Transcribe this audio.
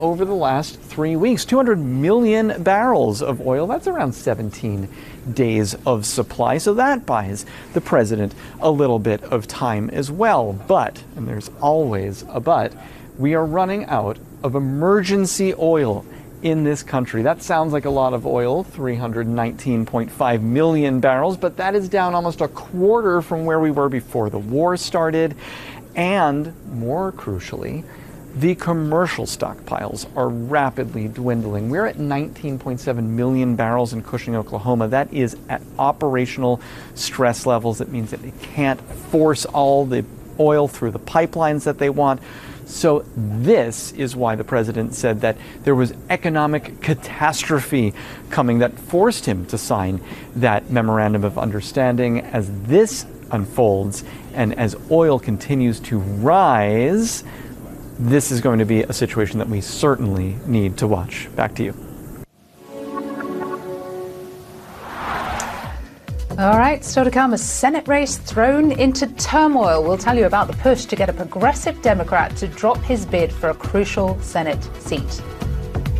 over the last 3 weeks. 200 million barrels of oil. That's around 17 days of supply. So that buys the president a little bit of time as well. But, and there's always a but, we are running out of emergency oil in this country. That sounds like a lot of oil, 319.5 million barrels, but that is down almost a quarter from where we were before the war started. And more crucially, the commercial stockpiles are rapidly dwindling. We're at 19.7 million barrels in Cushing, Oklahoma. That is at operational stress levels. That means that they can't force all the oil through the pipelines that they want. So this is why the president said that there was economic catastrophe coming that forced him to sign that memorandum of understanding. As this unfolds and as oil continues to rise, this is going to be a situation that we certainly need to watch. Back to you. All right, still to come, a Senate race thrown into turmoil. We'll tell you about the push to get a progressive Democrat to drop his bid for a crucial Senate seat.